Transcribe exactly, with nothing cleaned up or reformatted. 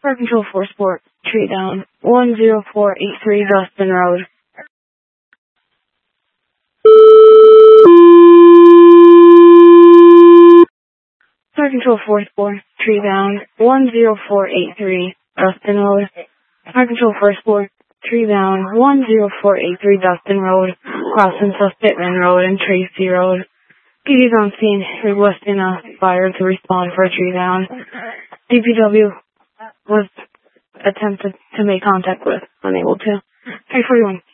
Fire Control four Sport, tree down, one zero four eight three Dustin Road. Fire Control four Sport, tree down, one zero four eight three Dustin Road. Fire Control four Sport, tree down, one zero four eight three Dustin Road, crossing South Pittman Road and Tracy Road. P D's on scene, requesting a fire to respond for a tree down. D P W was attempted to make contact with, unable to. three forty-one.